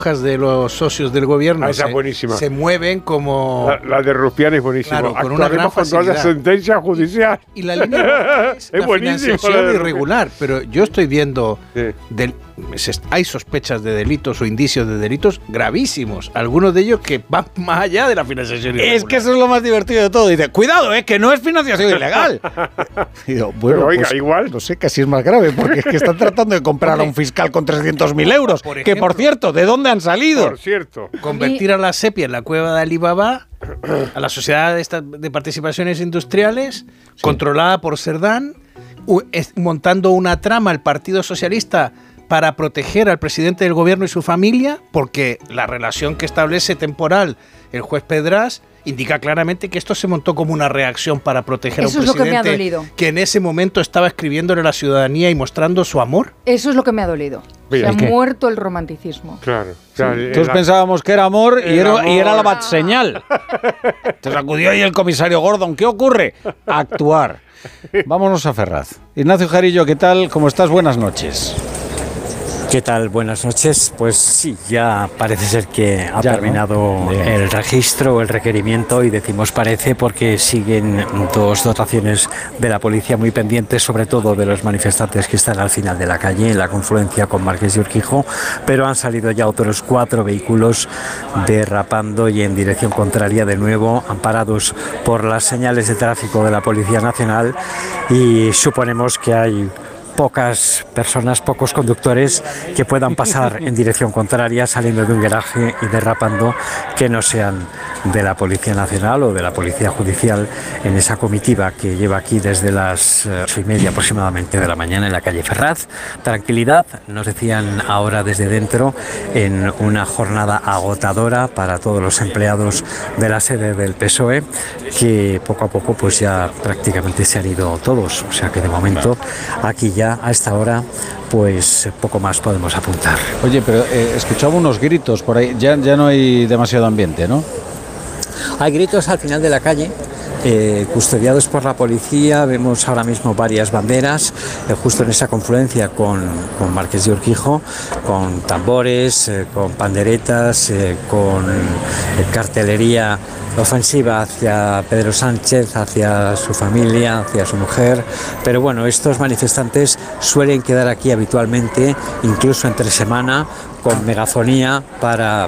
de los socios del gobierno se mueven como... La de Rufián es buenísima. Claro, con una gran con toda la sentencia judicial. Y la línea es la financiación irregular, pero yo estoy viendo... hay sospechas de delitos o indicios de delitos gravísimos, algunos de ellos que van más allá de la financiación ilegal. Es que eso es lo más divertido de todo. Dice, cuidado, que no es financiación ilegal. Y digo, bueno, pero oiga, pues, igual. No sé, casi es más grave, porque es que están tratando de comprar a un fiscal con 300.000 euros. Por ejemplo, que, por cierto, ¿de dónde han salido? Por cierto. Convertir a la SEPI en la cueva de Alibaba, a la sociedad de participaciones industriales, controlada por Cerdán, montando una trama el Partido Socialista para proteger al presidente del gobierno y su familia, porque la relación que establece temporal el juez Pedrás indica claramente que esto se montó como una reacción para proteger a un presidente lo que me ha dolido. Que en ese momento estaba escribiéndole a la ciudadanía y mostrando su amor. Eso es lo que me ha dolido. Se ha muerto el romanticismo. Claro. Todos pensábamos que era amor y era la batseñal. Entonces acudió ahí el comisario Gordon. ¿Qué ocurre? Actuar. Vámonos a Ferraz. Ignacio Jarillo, ¿qué tal? ¿Cómo estás? Buenas noches. ¿Qué tal? Buenas noches. Pues sí, ya parece ser que ha terminado el registro, el requerimiento, y decimos parece porque siguen dos dotaciones de la policía muy pendientes, sobre todo de los manifestantes que están al final de la calle, en la confluencia con Marqués de Urquijo, pero han salido ya otros 4 vehículos derrapando y en dirección contraria de nuevo, amparados por las señales de tráfico de la Policía Nacional, y suponemos que hay pocas personas, pocos conductores que puedan pasar en dirección contraria saliendo de un garaje y derrapando, que no sean de la Policía Nacional o de la Policía Judicial en esa comitiva que lleva aquí desde las 8:30 aproximadamente de la mañana en la calle Ferraz. Tranquilidad, nos decían ahora desde dentro, en una jornada agotadora para todos los empleados de la sede del PSOE, que poco a poco pues ya prácticamente se han ido todos, o sea que de momento aquí ya a esta hora pues poco más podemos apuntar. Oye, pero escuchaba unos gritos por ahí, ya no hay demasiado ambiente, ¿no? Hay gritos al final de la calle, custodiados por la policía. Vemos ahora mismo varias banderas justo en esa confluencia con Marqués de Urquijo, con tambores, con panderetas, con cartelería ofensiva hacia Pedro Sánchez, hacia su familia, hacia su mujer. Pero bueno, estos manifestantes suelen quedar aquí habitualmente, incluso entre semana, con megafonía para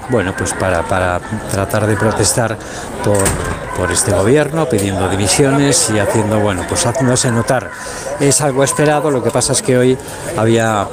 tratar de protestar por este gobierno, pidiendo dimisiones y haciéndose notar. Es algo esperado. Lo que pasa es que hoy había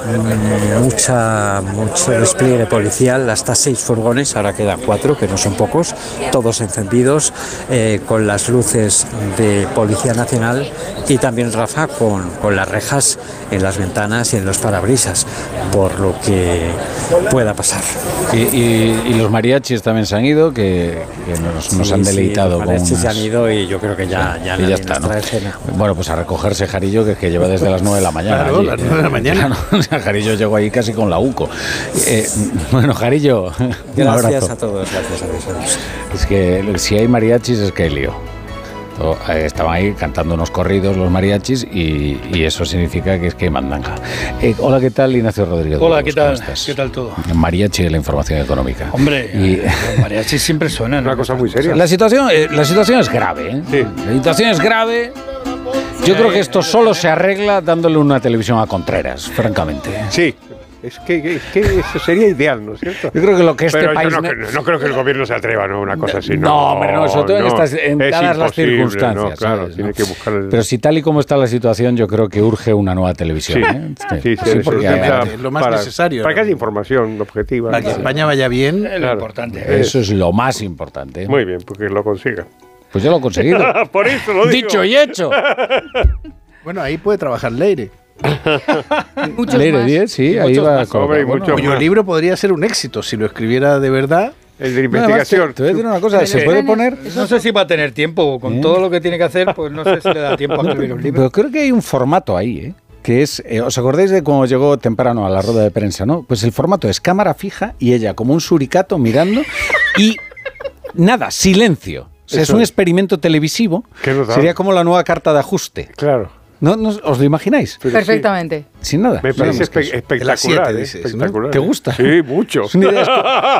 mucho despliegue policial, hasta 6 furgones, ahora quedan 4, que no son pocos, todos encendidos, con las luces de Policía Nacional, y también, Rafa, con las rejas en las ventanas y en los parabrisas, por lo que pueda pasar. Y los mariachis también se han ido, que nos han deleitado. Los mariachis se han ido y yo creo que ya está, ¿no? Bueno, pues a recogerse Jarillo, que lleva desde las 9 de la mañana. Claro, las 9 de la mañana. O sea, Jarillo llegó ahí casi con la UCO. Bueno, Jarillo, gracias a todos. Gracias a Dios. Es que si hay mariachis es que hay lío. Estaban ahí cantando unos corridos los mariachis y eso significa que es que hay mandanga. Hola, ¿qué tal, Ignacio Rodríguez? Hola, ¿qué tal? ¿Qué tal todo? Mariachi de la información económica. Hombre, los mariachis siempre suenan. Una cosa muy seria. La situación es grave, ¿eh? Sí. La situación es grave. Yo creo que esto solo se arregla dándole una televisión a Contreras, francamente. Sí. Es que eso sería ideal, ¿no es cierto? Yo creo que lo que pero país... no creo que el gobierno se atreva, ¿no? Una cosa así. No, hombre, no, sobre todo en dadas las circunstancias. No, claro, ¿sabes? tiene que buscar Pero si tal y como está la situación, yo creo que urge una nueva televisión. Sí, porque es lo más necesario. Para que haya información objetiva. Para que España vaya bien, es lo importante. Eso es lo más importante. Muy bien, porque lo consiga. Pues yo lo he conseguido. Por eso lo digo. Dicho y hecho. Bueno, ahí puede trabajar Leire. Leire 10, sí, ahí va. Cuyo libro podría ser un éxito si lo escribiera de verdad. El de investigación. Además, te voy a decir una cosa, ¿se puede poner? No sé si va a tener tiempo, con todo lo que tiene que hacer, pues no sé si le da tiempo a escribir un libro. Pero creo que hay un formato ahí, que es, ¿os acordáis de cómo llegó temprano a la rueda de prensa, no? Pues el formato es cámara fija y ella como un suricato mirando y nada, silencio. O sea, es un experimento televisivo. Sería como la nueva carta de ajuste. Claro. ¿No, ¿Os lo imagináis? Pero Perfectamente. Sin nada. Me parece De las espectacular. 7, dices, ¿no? espectacular. ¿Te gusta? Sí, mucho. Es una idea